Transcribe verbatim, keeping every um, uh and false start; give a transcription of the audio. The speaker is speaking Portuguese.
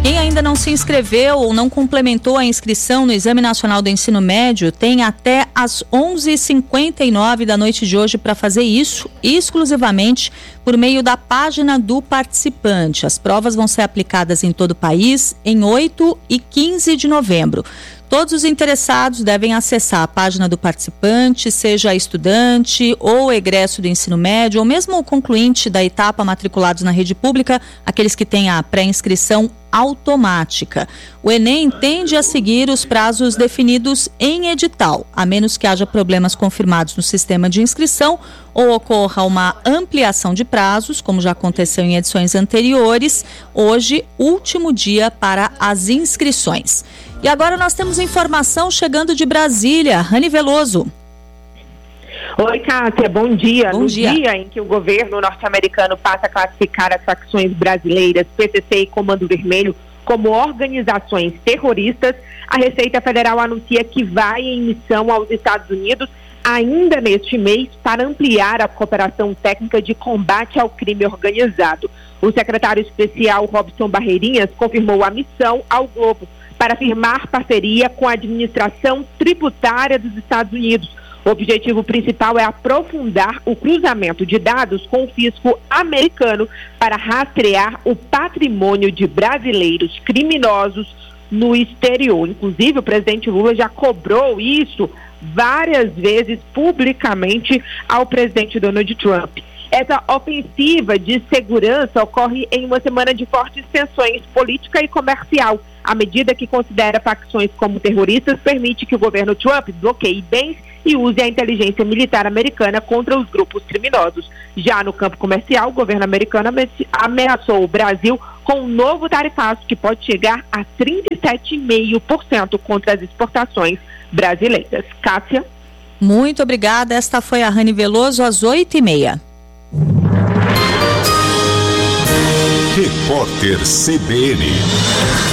Quem ainda não se inscreveu ou não complementou a inscrição no Exame Nacional do Ensino Médio tem até às onze e cinquenta e nove da noite de hoje para fazer isso, exclusivamente por meio da página do participante. As provas vão ser aplicadas em todo o país em oito e quinze de novembro. Todos os interessados devem acessar a página do participante, seja estudante ou egresso do ensino médio, ou mesmo o concluinte da etapa matriculados na rede pública, aqueles que têm a pré-inscrição automática. O Enem tende a seguir os prazos definidos em edital, a menos que haja problemas confirmados no sistema de inscrição ou ocorra uma ampliação de prazos, como já aconteceu em edições anteriores. Hoje, último dia para as inscrições. E agora nós temos informação chegando de Brasília. Rani Veloso. Oi, Cássia, bom dia. Bom no dia. dia em que o governo norte-americano passa a classificar as facções brasileiras, P C C e Comando Vermelho, como organizações terroristas, a Receita Federal anuncia que vai em missão aos Estados Unidos ainda neste mês para ampliar a cooperação técnica de combate ao crime organizado. O secretário especial Robson Barreirinhas confirmou a missão ao Globo para firmar parceria com a administração tributária dos Estados Unidos. O objetivo principal é aprofundar o cruzamento de dados com o fisco americano para rastrear o patrimônio de brasileiros criminosos no exterior. Inclusive, o presidente Lula já cobrou isso várias vezes publicamente ao presidente Donald Trump. Essa ofensiva de segurança ocorre em uma semana de fortes tensões política e comercial. A medida que considera facções como terroristas permite que o governo Trump bloqueie bens e use a inteligência militar americana contra os grupos criminosos. Já no campo comercial, o governo americano ameaçou o Brasil com um novo tarifaço que pode chegar a trinta e sete vírgula cinco por cento contra as exportações brasileiras. Cássia? Muito obrigada. Esta foi a Rani Veloso, às oito e meia. Repórter C B N.